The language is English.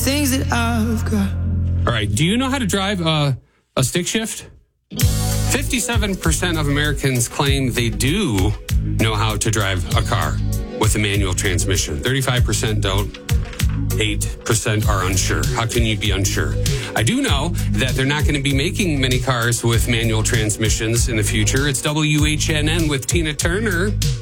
things that I've got. All right. Do you know how to drive a stick shift? 57% of Americans claim they do know how to drive a car with a manual transmission. 35% don't. 8% are unsure. How can you be unsure? I do know that they're not going to be making many cars with manual transmissions in the future. It's WHNN with Tina Turner.